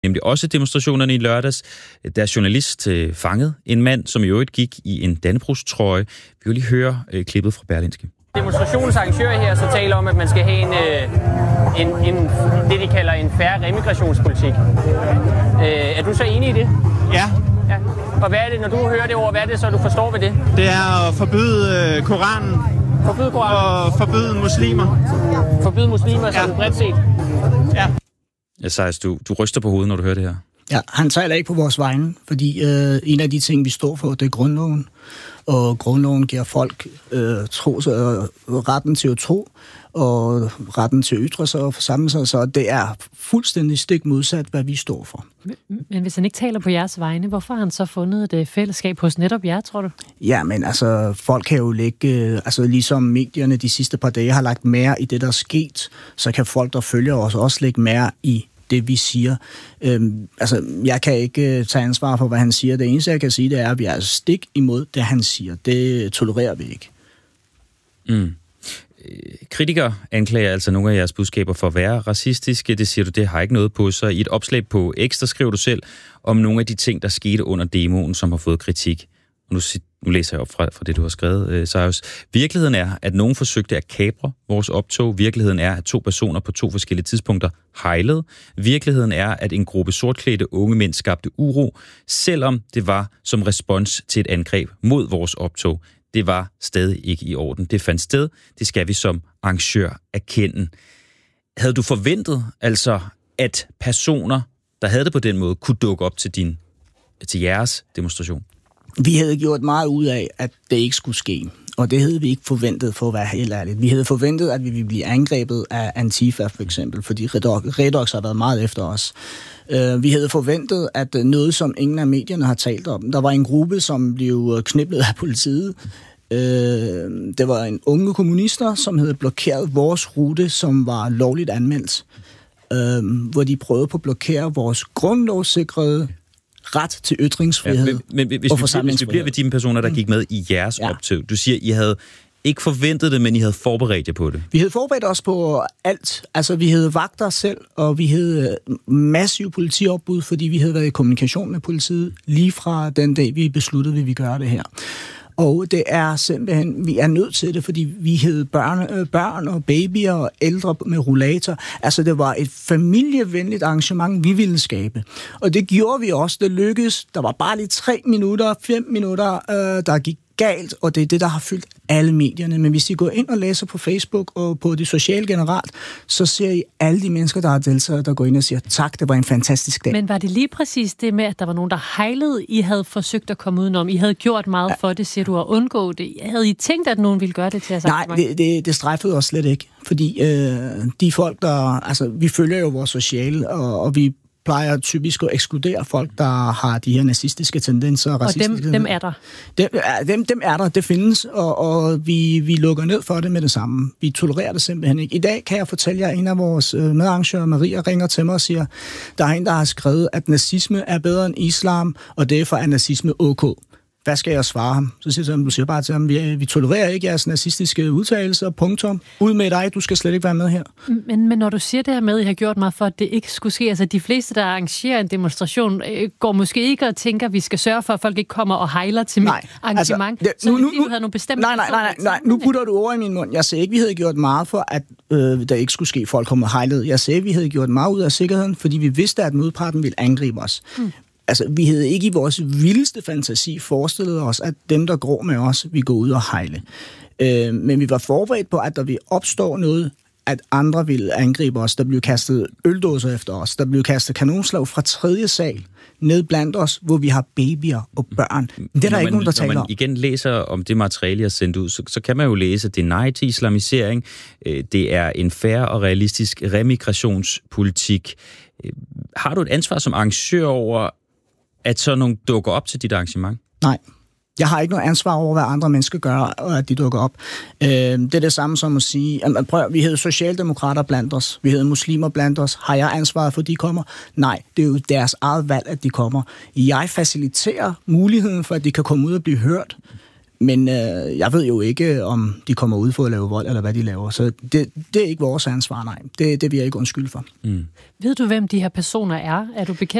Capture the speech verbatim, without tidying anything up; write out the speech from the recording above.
nemlig også demonstrationerne i lørdags. Der er journalist øh, fanget, en mand, som i øvrigt gik i en Dannebrogstrøje. Vi vil lige høre øh, klippet fra Berlingske. Demonstrationens arrangører her så taler om, at man skal have en, øh, en, en det, de kalder en fair remigrationspolitik. Øh, er du så enig i det? Ja. Ja. Og hvad er det, når du hører det ord, hvad er det så, du forstår ved det? Det er at forbyde øh, Koranen. Forbyde Koranen? Og forbyde muslimer. Forbyde muslimer, ja. Sådan bredt set? Ja. Ja, Sejs, du, du ryster på hovedet, når du hører det her. Ja, han taler ikke på vores vegne, fordi øh, en af de ting, vi står for, det er grundloven. Og grundloven giver folk øh, tro, øh, retten til at tro, og retten til at ytre sig og forsamle sig, så det er fuldstændig stik modsat, hvad vi står for. Men, men hvis han ikke taler på jeres vegne, hvorfor har han så fundet et fællesskab hos netop jer, tror du? Ja, men altså, folk kan jo lægge, øh, altså ligesom medierne de sidste par dage har lagt mere i det, der er sket, så kan folk, der følger os, også lægge mere i det, vi siger. Øhm, altså, jeg kan ikke uh, tage ansvar for, hvad han siger. Det eneste, jeg kan sige, det er, at vi er stik imod det, han siger. Det tolererer vi ikke. Mm. Kritikere anklager altså nogle af jeres budskaber for at være racistiske. Det siger du, det har ikke noget på sig. I et opslag på X, der skriver du selv om nogle af de ting, der skete under demoen, som har fået kritik. Nu, nu læser jeg op fra, fra det, du har skrevet, Sejs. Virkeligheden er, at nogen forsøgte at kapre vores optog. Virkeligheden er, at to personer på to forskellige tidspunkter hejlede. Virkeligheden er, at en gruppe sortklædte unge mænd skabte uro, selvom det var som respons til et angreb mod vores optog. Det var stadig ikke i orden. Det fandt sted. Det skal vi som arrangør erkende. Havde du forventet, altså, at personer, der havde det på den måde, kunne dukke op til, din, til jeres demonstration? Vi havde gjort meget ud af, at det ikke skulle ske. Og det havde vi ikke forventet, for at være helt ærligt. Vi havde forventet, at vi ville blive angrebet af Antifa, for eksempel, fordi Redox har været meget efter os. Vi havde forventet, at noget, som ingen af medierne har talt om. Der var en gruppe, som blev kniplet af politiet. Det var en unge kommunister, som havde blokeret vores rute, som var lovligt anmeldt. Hvor de prøvede på at blokere vores grundlovssikrede ret til ytringsfrihed ja, men, men, hvis og forsamlingsfrihed. Hvis vi bliver ved de personer, der gik med i jeres ja. optog. Du siger, I havde ikke forventet det, men I havde forberedt jer på det. Vi havde forberedt os på alt. Altså, vi havde vagter selv, og vi havde massiv politiopbud, fordi vi havde været i kommunikation med politiet lige fra den dag, vi besluttede, at vi ville gøre det her. Og det er simpelthen, vi er nødt til det, fordi vi havde børn, børn og babyer og ældre med rollator. Altså, det var et familievenligt arrangement, vi ville skabe. Og det gjorde vi også. Det lykkedes. Der var bare lige tre minutter, fem minutter, øh, der gik galt, og det er det, der har fyldt alle medierne. Men hvis I går ind og læser på Facebook og på det sociale generelt, så ser I alle de mennesker, der har deltaget, der går ind og siger, tak, det var en fantastisk dag. Men var det lige præcis det med, at der var nogen, der hejlede, I havde forsøgt at komme udenom? I havde gjort meget ja. for det, siger du, at undgå det. Havde I tænkt, at nogen ville gøre det til jeres Nej, det, det, det strejfede os slet ikke. Fordi øh, de folk, der... Altså, vi følger jo vores sociale, og, og vi plejer typisk at ekskludere folk, der har de her nazistiske tendenser. Og dem, dem er der? Dem, dem, dem er der, det findes, og, og vi, vi lukker ned for det med det samme. Vi tolererer det simpelthen ikke. I dag kan jeg fortælle jer, en af vores medarrangører, Maria, ringer til mig og siger, der er en, der har skrevet, at nazisme er bedre end islam, og derfor er nazisme ok. Hvad skal jeg svare ham? Så siger han, du siger bare til ham, vi, vi tolererer ikke jeres nazistiske udtalelser, punktum. Ud med dig, du skal slet ikke være med her. Men, men når du siger det her med, at I har gjort meget for, at det ikke skulle ske, altså de fleste, der arrangerer en demonstration, øh, går måske ikke og tænker, at vi skal sørge for, at folk ikke kommer og hejler til mit arrangement. Altså, det, nu, nu, nu, nogle bestemte nej, nej, nej, nej, nej, nu putter du ord i min mund. Jeg sagde ikke, vi havde gjort meget for, at øh, der ikke skulle ske, folk kommer og hejlede. Jeg sagde, vi havde gjort meget ud af sikkerheden, fordi vi vidste, at modparten ville angribe os. Hmm. Altså, vi havde ikke i vores vildeste fantasi forestillet os, at dem, der går med os, vi går ud og hejle. Øh, men vi var forberedt på, at der ville opstå noget, at andre ville angribe os. Der blev kastet øldåser efter os. Der blev kastet kanonslag fra tredje sal ned blandt os, hvor vi har babyer og børn. Det er der man, ikke nogen, der taler om. Når man igen læser om det materiale, jeg har sendt ud, så, så kan man jo læse, at det er nej til islamisering. Det er en fair og realistisk remigrationspolitik. Har du et ansvar som arrangør over, at så nogen dukker op til dit arrangement? Nej. Jeg har ikke noget ansvar over, hvad andre mennesker gør, og at de dukker op. Øh, det er det samme som at sige, at prøv, vi havde socialdemokrater blandt os, vi havde muslimer blandt os. Har jeg ansvaret for, at de kommer? Nej, det er jo deres eget valg, at de kommer. Jeg faciliterer muligheden for, at de kan komme ud og blive hørt. Men øh, jeg ved jo ikke, om de kommer ud for at lave vold, eller hvad de laver. Så det, det er ikke vores ansvar, nej. Det, det vil jeg ikke undskylde for. Mm. Ved du, hvem de her personer er? Er du bekendt